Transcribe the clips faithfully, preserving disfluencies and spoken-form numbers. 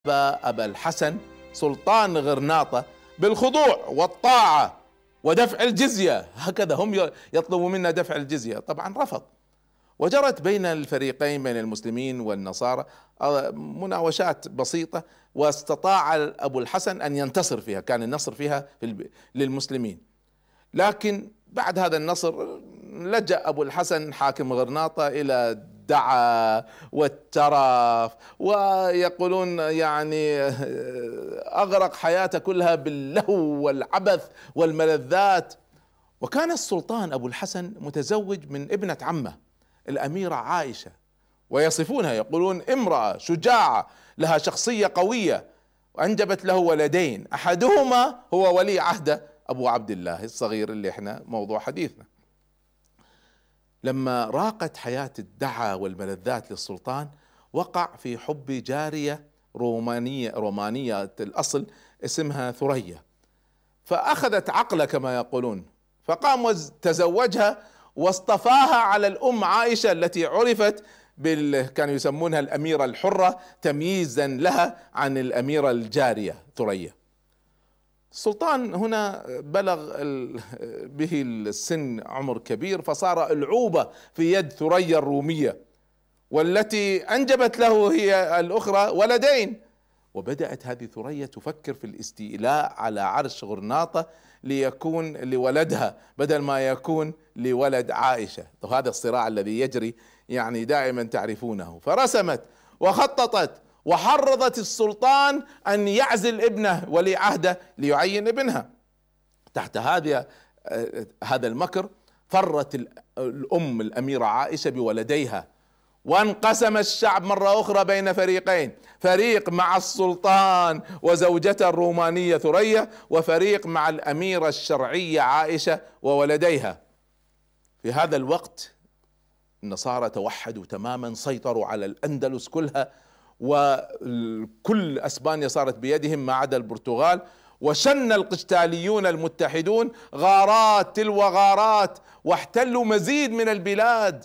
أبا الحسن سلطان غرناطة بالخضوع والطاعة ودفع الجزية، هكذا هم يطلبوا منا دفع الجزية. طبعا رفض، وجرت بين الفريقين بين المسلمين والنصارى مناوشات بسيطة، واستطاع أبو الحسن أن ينتصر فيها، كان النصر فيها في للمسلمين. لكن بعد هذا النصر لجأ أبو الحسن حاكم غرناطة إلى الدعى والترف، ويقولون يعني أغرق حياته كلها باللهو والعبث والملذات. وكان السلطان أبو الحسن متزوج من ابنة عمه الأميرة عائشة، ويصفونها يقولون امرأة شجاعة لها شخصية قوية، وأنجبت له ولدين، أحدهما هو ولي عهده أبو عبد الله الصغير اللي احنا موضوع حديثنا. لما راقت حياة الدعى والملذات للسلطان، وقع في حب جارية رومانية رومانية الأصل اسمها ثريا، فأخذت عقله كما يقولون، فقام وتزوجها واصطفاها على الأم عائشة التي عرفت بال... كانوا يسمونها الأميرة الحرة تمييزا لها عن الأميرة الجارية ثريا. السلطان هنا بلغ به السن عمر كبير، فصار ألعوبة في يد ثريا الرومية، والتي أنجبت له هي الأخرى ولدين. وبدأت هذه ثريا تفكر في الاستيلاء على عرش غرناطة ليكون لولدها بدل ما يكون لولد عائشة، وهذا الصراع الذي يجري يعني دائما تعرفونه. فرسمت وخططت وحرضت السلطان أن يعزل ابنه ولي عهده ليعين ابنها. تحت هذا هذا المكر فرت الأم الأميرة عائشة بولديها، وانقسم الشعب مرة أخرى بين فريقين، فريق مع السلطان وزوجته الرومانية ثريا، وفريق مع الأميرة الشرعية عائشة وولديها. في هذا الوقت النصارى توحدوا تماما، سيطروا على الأندلس كلها، وكل أسبانيا صارت بيدهم ما عدا البرتغال، وشن القشتاليون المتحدون غارات تلو غارات واحتلوا مزيد من البلاد.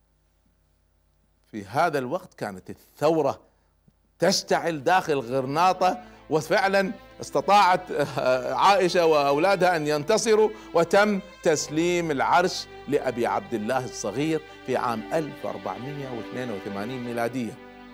في هذا الوقت كانت الثورة تشتعل داخل غرناطة، وفعلا استطاعت عائشة وأولادها أن ينتصروا، وتم تسليم العرش لأبي عبد الله الصغير في عام ألف وأربعمائة واثنين وثمانين ميلادية،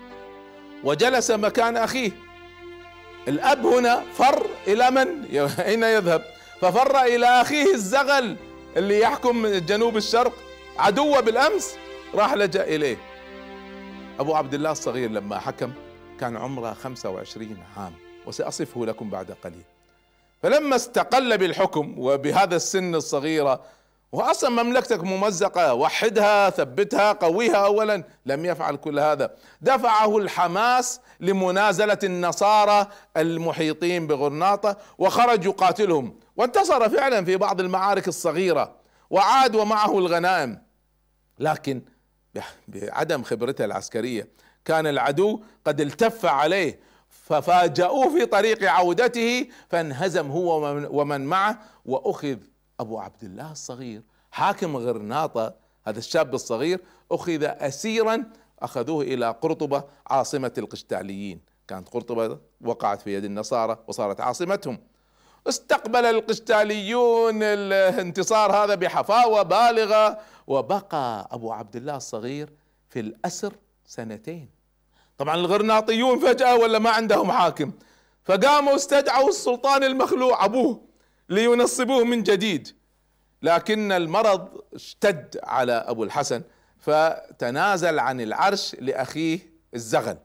وجلس مكان أخيه. الأب هنا فر إلى من؟ أين يذهب؟ ففر إلى أخيه الزغل اللي يحكم جنوب الشرق، عدوه بالأمس، راح لجأ إليه. أبو عبد الله الصغير لما حكم كان عمره خمسة وعشرين عام، وسأصفه لكم بعد قليل. فلما استقل بالحكم وبهذا السن الصغيرة، وأصلا مملكتك ممزقة، وحدها ثبتها قويها أولا، لم يفعل كل هذا. دفعه الحماس لمنازلة النصارى المحيطين بغرناطة، وخرج يقاتلهم، وانتصر فعلا في بعض المعارك الصغيرة، وعاد ومعه الغنائم. لكن بعدم خبرته العسكرية كان العدو قد التف عليه، ففاجأوه في طريق عودته، فانهزم هو ومن معه، وأخذ أبو عبد الله الصغير حاكم غرناطة، هذا الشاب الصغير، أخذ أسيرا، أخذوه إلى قرطبة عاصمة القشتاليين. كانت قرطبة وقعت في يد النصارى وصارت عاصمتهم. استقبل القشتاليون الانتصار هذا بحفاوة بالغة، وبقى أبو عبد الله الصغير في الأسر سنتين. طبعا الغرناطيون فجأة ولا ما عندهم حاكم، فقاموا استدعوا السلطان المخلوع أبوه لينصبوه من جديد، لكن المرض اشتد على أبو الحسن، فتنازل عن العرش لأخيه الزغل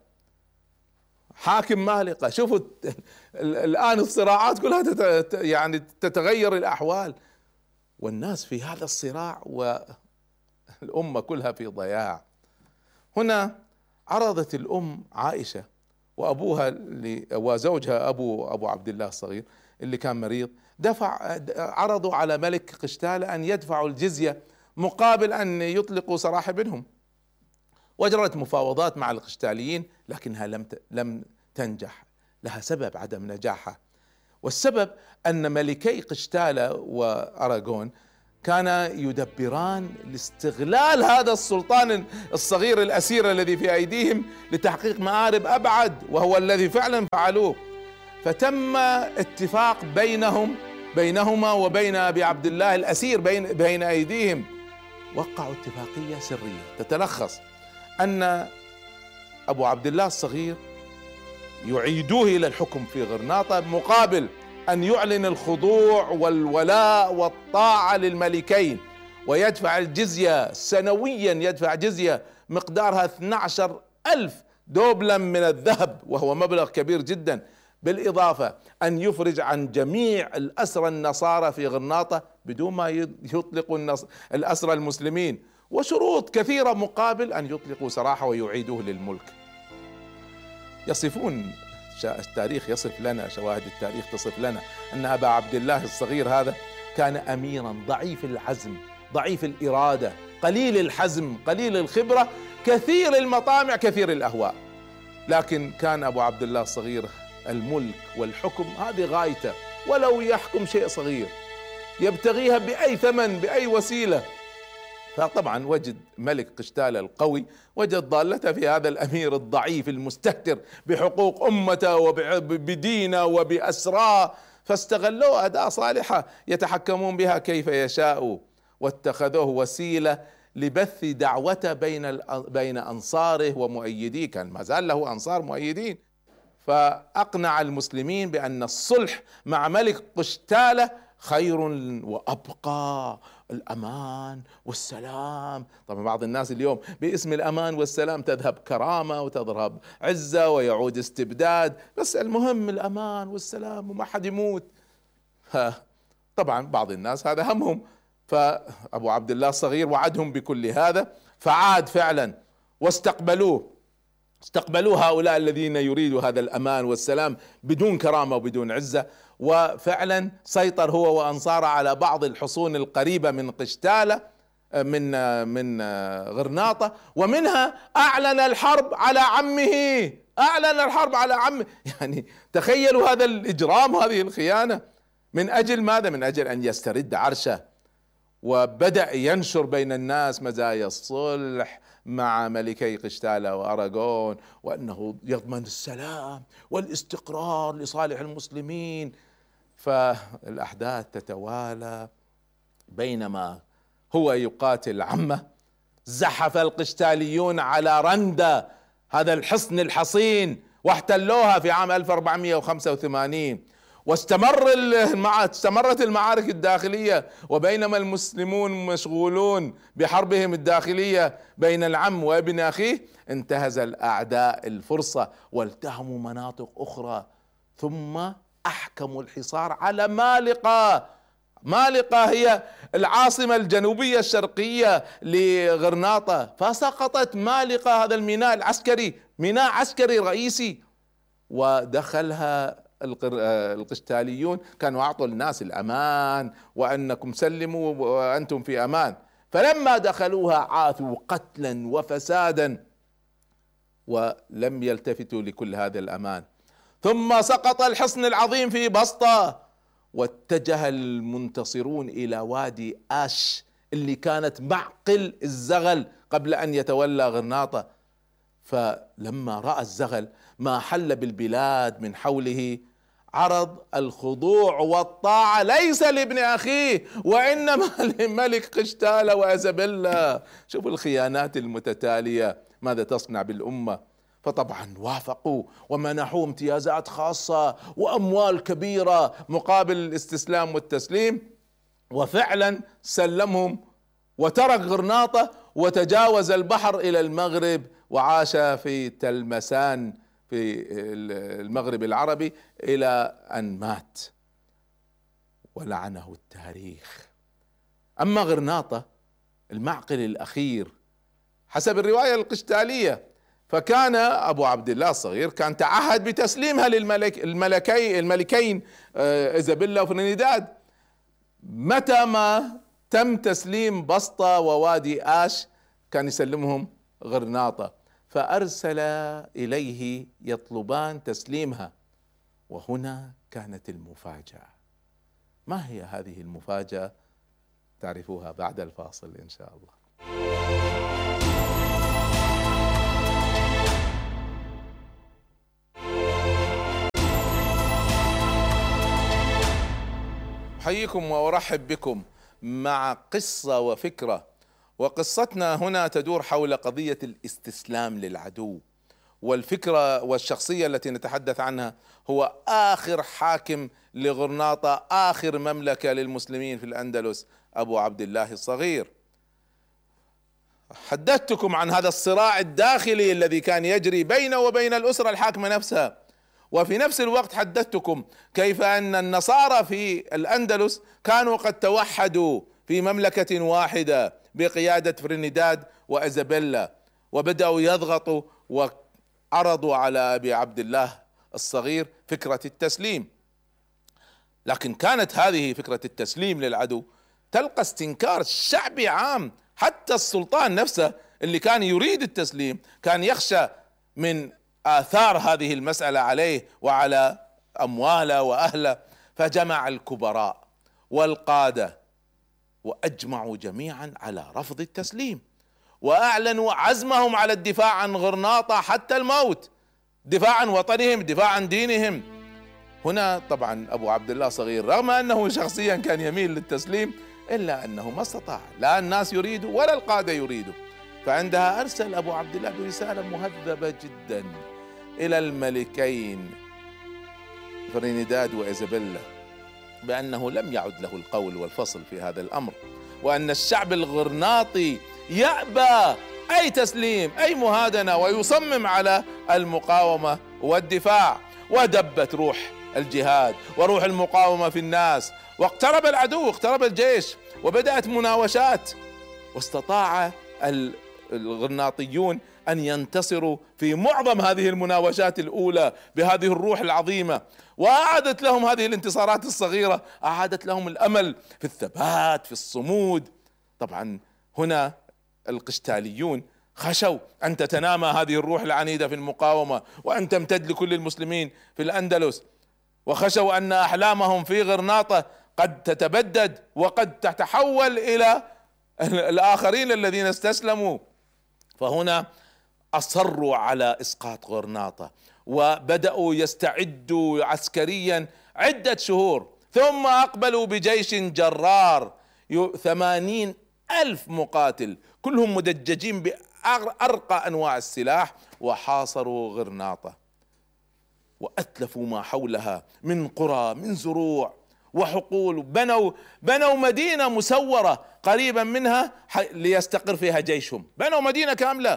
حاكم مالقة. شوفوا الآن الصراعات كلها تت يعني تتغير الأحوال، والناس في هذا الصراع، والأمة كلها في ضياع. هنا عرضت الأم عائشة وأبوها وزوجها أبو أبو عبد الله الصغير اللي كان مريض، دفع عرضوا على ملك قشتالة أن يدفعوا الجزية مقابل أن يطلقوا سراح ابنهم. وجرت مفاوضات مع القشتاليين، لكنها لم لم تنجح، لها سبب عدم نجاحها، والسبب أن ملكي قشتالة وأراغون كان يدبران لاستغلال هذا السلطان الصغير الأسير الذي في أيديهم لتحقيق مآرب أبعد، وهو الذي فعلا فعلوه. فتم اتفاق بينهم بينهما وبين أبي عبد الله الأسير بين بين أيديهم. وقعوا اتفاقية سرية تتلخص أن أبو عبد الله الصغير يعيدوه إلى الحكم في غرناطة مقابل أن يعلن الخضوع والولاء والطاعة للملكين، ويدفع الجزية سنويا، يدفع جزية مقدارها اثني عشر ألف دوبلا من الذهب، وهو مبلغ كبير جدا، بالإضافة أن يفرج عن جميع الأسرى النصارى في غرناطة بدون ما يطلقوا الأسرى المسلمين، وشروط كثيرة مقابل أن يطلقوا سراحه ويعيدوه للملك. يصفون التاريخ يصف لنا، شواهد التاريخ تصف لنا أن أبا عبد الله الصغير هذا كان أميرا ضعيف العزم، ضعيف الإرادة، قليل الحزم، قليل الخبرة، كثير المطامع، كثير الأهواء. لكن كان أبو عبد الله الصغير الملك والحكم هذه غايته، ولو يحكم شيء صغير يبتغيها بأي ثمن بأي وسيلة. فطبعا وجد ملك قشتالة القوي وجد ضالته في هذا الأمير الضعيف المستهتر بحقوق أمته وبدينه وبأسراه، فاستغلوه أداة صالحة يتحكمون بها كيف يشاءوا، واتخذوه وسيلة لبث دعوته بين بين أنصاره ومؤيديه. كان ما زال له أنصار مؤيدين، فأقنع المسلمين بأن الصلح مع ملك قشتالة خير وأبقى، الأمان والسلام. طبعا بعض الناس اليوم باسم الأمان والسلام تذهب كرامة وتذهب عزة ويعود استبداد، بس المهم الأمان والسلام وما حد يموت. طبعا بعض الناس هذا همهم، فأبو عبد الله الصغير وعدهم بكل هذا، فعاد فعلا واستقبلوه استقبلوه هؤلاء الذين يريدوا هذا الأمان والسلام بدون كرامة وبدون عزة. وفعلا سيطر هو وأنصاره على بعض الحصون القريبة من قشتالة من من غرناطة، ومنها أعلن الحرب على عمه، أعلن الحرب على عمه. يعني تخيلوا هذا الإجرام وهذه الخيانة، من أجل ماذا؟ من أجل أن يسترد عرشه. وبدأ ينشر بين الناس مزايا الصلح مع ملكي قشتالة وأراغون، وأنه يضمن السلام والاستقرار لصالح المسلمين. فالأحداث تتوالى، بينما هو يقاتل عمه زحف القشتاليون على رندا، هذا الحصن الحصين، واحتلوها في عام ألف وأربعمائة وخمسة وثمانين، واستمر المع... استمرت المعارك الداخلية، وبينما المسلمون مشغولون بحربهم الداخلية بين العم وابن أخيه، انتهز الأعداء الفرصة والتهموا مناطق أخرى، ثم أحكموا الحصار على مالقة. مالقة هي العاصمة الجنوبية الشرقية لغرناطة، فسقطت مالقة، هذا الميناء العسكري، ميناء عسكري رئيسي، ودخلها القشتاليون. كانوا أعطوا الناس الأمان وأنكم سلموا وأنتم في أمان، فلما دخلوها عاثوا قتلا وفسادا ولم يلتفتوا لكل هذا الأمان. ثم سقط الحصن العظيم في بسطة، واتجه المنتصرون إلى وادي آش اللي كانت معقل الزغل قبل أن يتولى غرناطة. فلما رأى الزغل ما حل بالبلاد من حوله، عرض الخضوع والطاعة ليس لابن أخيه وإنما لملك قشتالة وإيزابيلا. شوفوا الخيانات المتتالية ماذا تصنع بالأمة. فطبعا وافقوا ومنحوا امتيازات خاصة وأموال كبيرة مقابل الاستسلام والتسليم، وفعلا سلمهم وترك غرناطة وتجاوز البحر إلى المغرب، وعاش في تلمسان في المغرب العربي إلى أن مات ولعنه التاريخ. أما غرناطة المعقل الأخير حسب الرواية القشتالية، فكان أبو عبد الله الصغير كان تعهد بتسليمها للملك الملكي الملكين إيزابيلا وفرينيداد. متى ما تم تسليم بسطة ووادي آش كان يسلمهم غرناطة، فأرسل إليه يطلبان تسليمها. وهنا كانت المفاجأة. ما هي هذه المفاجأة؟ تعرفوها بعد الفاصل إن شاء الله. أحييكم وأرحب بكم مع قصة وفكرة، وقصتنا هنا تدور حول قضية الاستسلام للعدو. والفكرة والشخصية التي نتحدث عنها هو آخر حاكم لغرناطة، آخر مملكة للمسلمين في الأندلس، أبو عبد الله الصغير. حدثتكم عن هذا الصراع الداخلي الذي كان يجري بينه وبين الأسرة الحاكمة نفسها، وفي نفس الوقت حدثتكم كيف أن النصارى في الأندلس كانوا قد توحدوا في مملكة واحدة بقيادة فرينيداد وإيزابيلا، وبدأوا يضغطوا وعرضوا على أبي عبد الله الصغير فكرة التسليم. لكن كانت هذه فكرة التسليم للعدو تلقى استنكار شعبي عام، حتى السلطان نفسه اللي كان يريد التسليم كان يخشى من آثار هذه المسألة عليه وعلى أمواله وأهله، فجمع الكبراء والقادة وأجمعوا جميعا على رفض التسليم، وأعلنوا عزمهم على الدفاع عن غرناطة حتى الموت، دفاع عن وطنهم، دفاع عن دينهم. هنا طبعا أبو عبد الله صغير رغم أنه شخصيا كان يميل للتسليم إلا أنه ما استطاع، لا الناس يريدوا ولا القادة يريدوا. فعندها أرسل أبو عبد الله برسالة مهذبة جدا إلى الملكين فرينيداد وإيزابيلا بأنه لم يعد له القول والفصل في هذا الأمر، وأن الشعب الغرناطي يأبى أي تسليم أي مهادنة ويصمم على المقاومة والدفاع. ودبت روح الجهاد وروح المقاومة في الناس، واقترب العدو، اقترب الجيش، وبدأت مناوشات، واستطاع الغرناطيون أن ينتصروا في معظم هذه المناوشات الأولى بهذه الروح العظيمة، وأعادت لهم هذه الانتصارات الصغيرة، أعادت لهم الأمل في الثبات في الصمود. طبعا هنا القشتاليون خشوا أن تتنامى هذه الروح العنيدة في المقاومة وأن تمتد لكل المسلمين في الأندلس، وخشوا أن أحلامهم في غرناطة قد تتبدد وقد تتحول إلى الآخرين الذين استسلموا. فهنا أصروا على إسقاط غرناطة، وبدأوا يستعدوا عسكريا عدة شهور، ثم أقبلوا بجيش جرار ثمانين ألف مقاتل كلهم مدججين بأرقى أنواع السلاح، وحاصروا غرناطة وأتلفوا ما حولها من قرى من زروع وحقول، بنوا بنوا مدينة مسورة قريبا منها ليستقر فيها جيشهم، بنوا مدينة كاملة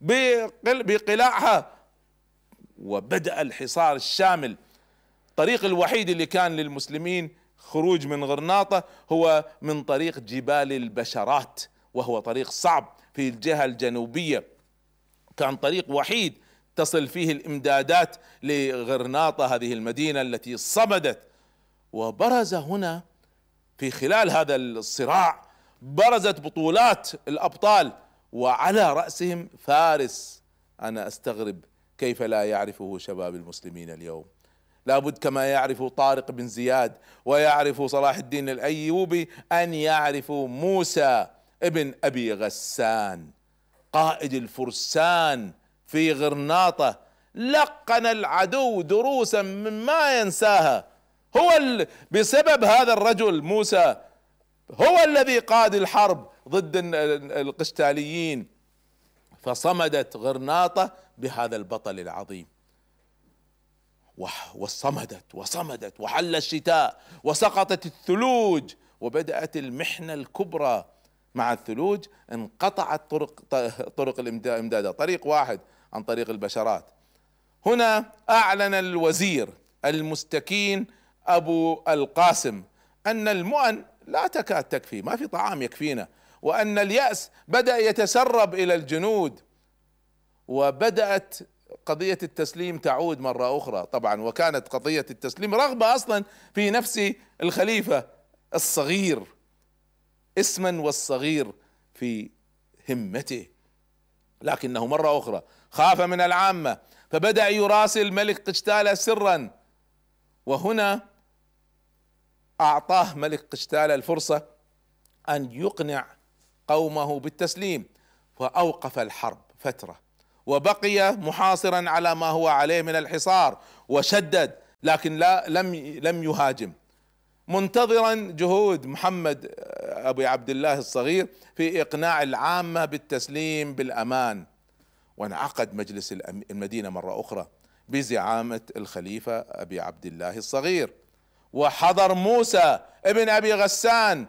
بقلاعها، وبدأ الحصار الشامل. الطريق الوحيد اللي كان للمسلمين خروج من غرناطة هو من طريق جبال البشرات، وهو طريق صعب في الجهة الجنوبية، كان طريق وحيد تصل فيه الإمدادات لغرناطة هذه المدينة التي صمدت. وبرز هنا في خلال هذا الصراع برزت بطولات الأبطال، وعلى رأسهم فارس أنا أستغرب كيف لا يعرفه شباب المسلمين اليوم، لابد كما يعرف طارق بن زياد ويعرف صلاح الدين الأيوبي أن يعرفوا موسى ابن أبي غسان قائد الفرسان في غرناطة، لقن العدو دروسا مما ينساها. هو بسبب هذا الرجل موسى هو الذي قاد الحرب ضد القشتاليين، فصمدت غرناطة بهذا البطل العظيم، وصمدت وصمدت وحل الشتاء وسقطت الثلوج، وبدأت المحنة الكبرى. مع الثلوج انقطعت طرق طرق الامداد، طريق واحد عن طريق البشرات. هنا أعلن الوزير المستكين أبو القاسم أن المؤن لا تكاد تكفي، ما في طعام يكفينا، وأن اليأس بدأ يتسرب إلى الجنود، وبدأت قضية التسليم تعود مرة أخرى. طبعا وكانت قضية التسليم رغبة أصلا في نفس الخليفة الصغير اسما والصغير في همته، لكنه مرة أخرى خاف من العامة فبدأ يراسل ملك قشتالة سرا، وهنا أعطاه ملك قشتالة الفرصة أن يقنع قومه بالتسليم، فأوقف الحرب فترة وبقي محاصرا على ما هو عليه من الحصار وشدد، لكن لا لم لم يهاجم، منتظرا جهود محمد أبي عبد الله الصغير في إقناع العامة بالتسليم بالأمان. وانعقد مجلس المدينة مرة أخرى بزعامة الخليفة أبي عبد الله الصغير، وحضر موسى ابن أبي غسان،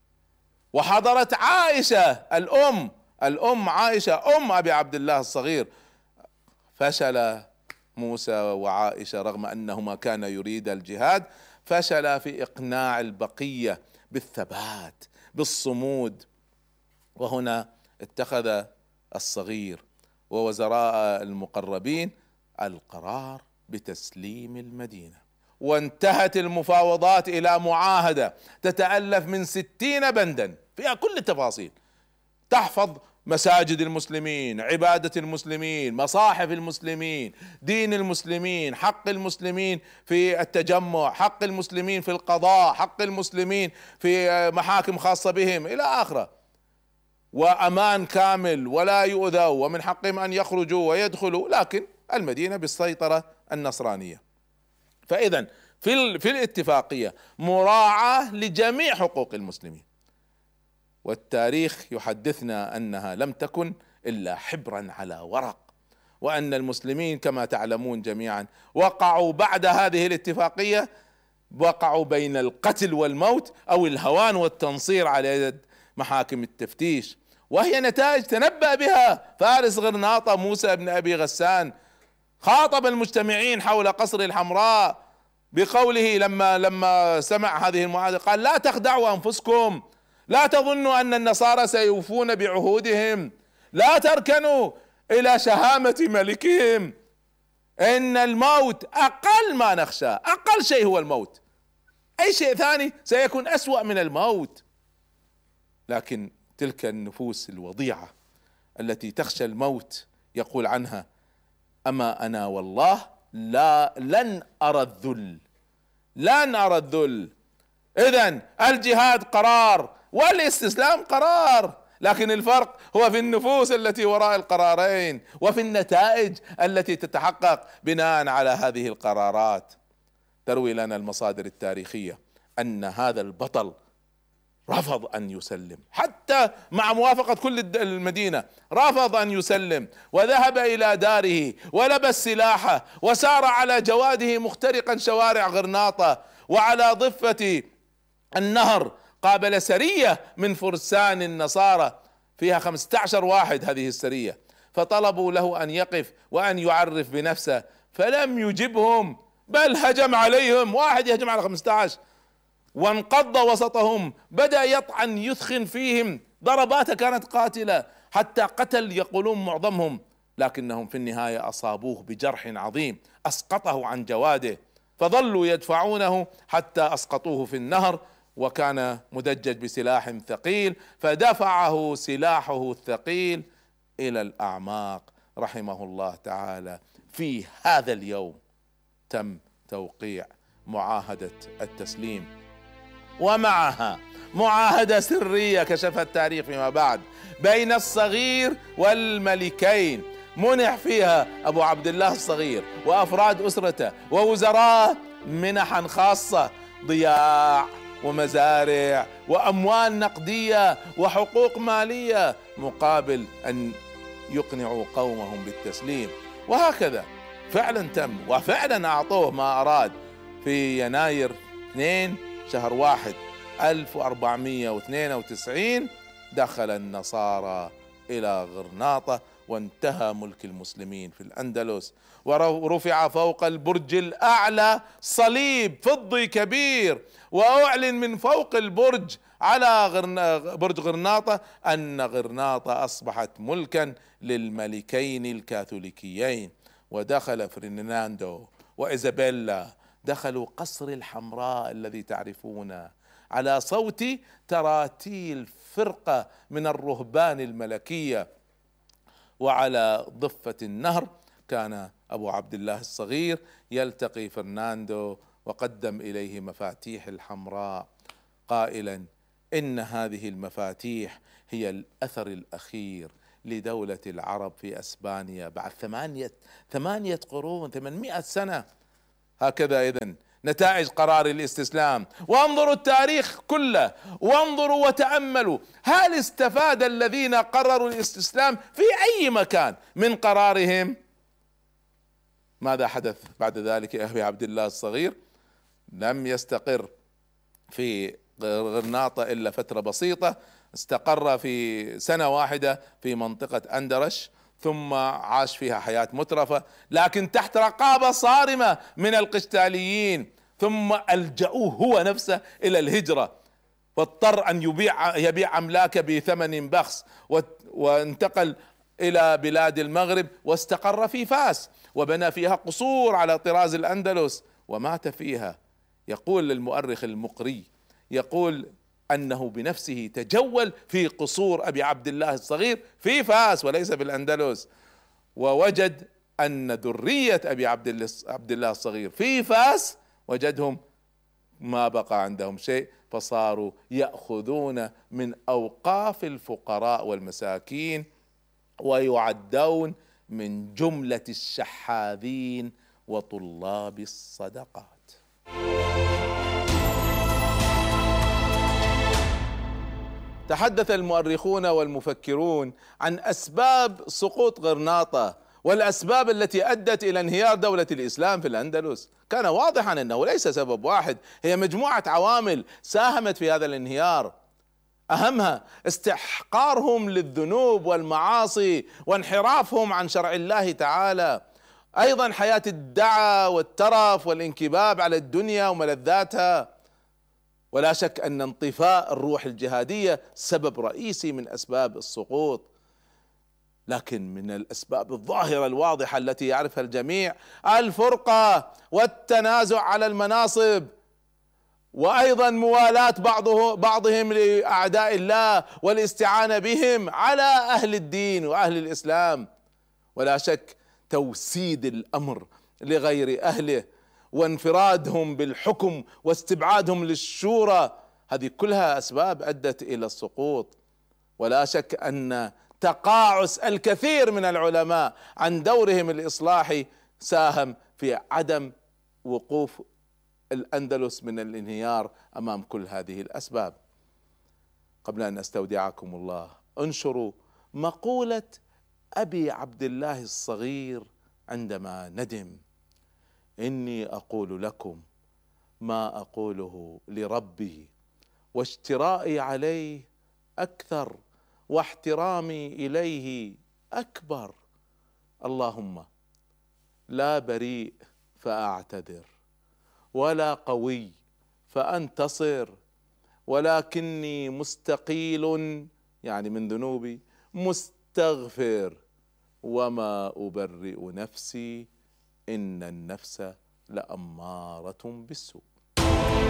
وحضرت عائشة الأم الأم عائشة أم أبي عبد الله الصغير. فشل موسى وعائشة رغم أنهما كانا يريد الجهاد، فشل في إقناع البقية بالثبات بالصمود. وهنا اتخذ الصغير ووزراء المقربين القرار بتسليم المدينة، وانتهت المفاوضات إلى معاهدة تتألف من ستين بندا فيها كل التفاصيل، تحفظ مساجد المسلمين، عبادة المسلمين، مصاحف المسلمين، دين المسلمين، حق المسلمين في التجمع، حق المسلمين في القضاء، حق المسلمين في محاكم خاصة بهم إلى آخره، وأمان كامل ولا يؤذوا ومن حقهم أن يخرجوا ويدخلوا، لكن المدينة بالسيطرة النصرانية. فإذا في في الاتفاقية مراعاة لجميع حقوق المسلمين، والتاريخ يحدثنا أنها لم تكن إلا حبرا على ورق، وأن المسلمين كما تعلمون جميعا وقعوا بعد هذه الاتفاقية، وقعوا بين القتل والموت أو الهوان والتنصير على يد محاكم التفتيش، وهي نتائج تنبأ بها فارس غرناطة موسى بن أبي غسان. خاطب المجتمعين حول قصر الحمراء بقوله لما لما سمع هذه المعاهدة، قال: لا تخدعوا أنفسكم، لا تظنوا أن النصارى سيوفون بعهودهم، لا تركنوا إلى شهامة ملكهم، إن الموت أقل ما نخشى، أقل شيء هو الموت، أي شيء ثاني سيكون أسوأ من الموت. لكن تلك النفوس الوضيعة التي تخشى الموت يقول عنها: أما أنا والله لا لن أرى الذل، لن أرى الذل. إذن الجهاد قرار والاستسلام قرار، لكن الفرق هو في النفوس التي وراء القرارين وفي النتائج التي تتحقق بناء على هذه القرارات. تروي لنا المصادر التاريخية أن هذا البطل رفض أن يسلم، حتى مع موافقة كل المدينة رفض أن يسلم، وذهب إلى داره ولبس سلاحه وسار على جواده مخترقا شوارع غرناطة، وعلى ضفة النهر قابل سرية من فرسان النصارى فيها خمسة عشر واحد هذه السرية، فطلبوا له أن يقف وأن يعرف بنفسه، فلم يجبهم بل هجم عليهم، واحد يهجم على خمسة عشر، وانقض وسطهم، بدأ يطعن يثخن فيهم، ضرباته كانت قاتلة حتى قتل يقولون معظمهم، لكنهم في النهاية أصابوه بجرح عظيم أسقطه عن جواده، فظلوا يدفعونه حتى أسقطوه في النهر، وكان مدجج بسلاح ثقيل، فدفعه سلاحه الثقيل إلى الأعماق رحمه الله تعالى. في هذا اليوم تم توقيع معاهدة التسليم، ومعها معاهدة سرية كشفها التاريخ فيما بعد بين الصغير والملكين، منح فيها أبو عبد الله الصغير وأفراد أسرته ووزراء منحا خاصة، ضياع ومزارع وأموال نقدية وحقوق مالية مقابل أن يقنعوا قومهم بالتسليم. وهكذا فعلا تم، وفعلا أعطوه ما أراد. في يناير اثنين شهر واحد ألف وأربعمائة واثنين وتسعين دخل النصارى إلى غرناطة، وانتهى ملك المسلمين في الأندلس، ورفع فوق البرج الأعلى صليب فضي كبير، وأعلن من فوق البرج على غرنا برج غرناطة أن غرناطة أصبحت ملكا للملكين الكاثوليكيين. ودخل فرناندو وإيزابيلا، دخلوا قصر الحمراء الذي تعرفونه على صوت تراتيل فرقة من الرهبان الملكية، وعلى ضفة النهر كان أبو عبد الله الصغير يلتقي فرناندو، وقدم إليه مفاتيح الحمراء قائلا: إن هذه المفاتيح هي الأثر الأخير لدولة العرب في أسبانيا بعد ثمانية ثمانية قرون، ثمانمائة سنة. هكذا إذن نتائج قرار الاستسلام. وانظروا التاريخ كله، وانظروا وتأملوا، هل استفاد الذين قرروا الاستسلام في أي مكان من قرارهم؟ ماذا حدث بعد ذلك يا أبي عبد الله الصغير؟ لم يستقر في غرناطة إلا فترة بسيطة، استقر في سنة واحدة في منطقة أندرش، ثم عاش فيها حياة مترفة لكن تحت رقابة صارمة من القشتاليين، ثم ألجأوه هو نفسه إلى الهجرة، واضطر أن يبيع يبيع أملاكه بثمن بخس، وانتقل إلى بلاد المغرب واستقر في فاس وبنى فيها قصور على طراز الأندلس ومات فيها. يقول المؤرخ المقري، يقول أنه بنفسه تجول في قصور أبي عبد الله الصغير في فاس وليس في الأندلس، ووجد أن ذرية أبي عبد الله الصغير في فاس وجدهم ما بقى عندهم شيء، فصاروا يأخذون من أوقاف الفقراء والمساكين ويعدون من جملة الشحاذين وطلاب الصدقات. تحدث المؤرخون والمفكرون عن أسباب سقوط غرناطة والأسباب التي أدت إلى انهيار دولة الإسلام في الأندلس. كان واضحا أنه ليس سبب واحد، هي مجموعة عوامل ساهمت في هذا الانهيار، أهمها استحقارهم للذنوب والمعاصي وانحرافهم عن شرع الله تعالى، أيضا حياة الدعى والترف والانكباب على الدنيا وملذاتها. ولا شك أن انطفاء الروح الجهادية سبب رئيسي من أسباب السقوط، لكن من الأسباب الظاهرة الواضحة التي يعرفها الجميع الفرقة والتنازع على المناصب، وأيضا موالاة بعضه بعضهم لأعداء الله والاستعانة بهم على أهل الدين وأهل الإسلام. ولا شك توسيد الأمر لغير أهله وانفرادهم بالحكم واستبعادهم للشورى، هذه كلها أسباب أدت إلى السقوط. ولا شك أن تقاعس الكثير من العلماء عن دورهم الإصلاحي ساهم في عدم وقوف الأندلس من الانهيار أمام كل هذه الأسباب. قبل أن أستودعكم الله، انشروا مقولة أبي عبد الله الصغير عندما ندم: إني أقول لكم ما أقوله لربي، واشترائي عليه أكثر، واحترامي إليه أكبر. اللهم لا بريء فأعتذر، ولا قوي فأنتصر، ولكني مستقيل يعني من ذنوبي مستغفر، وما أبرئ نفسي إن النفس لأمارة بالسوء.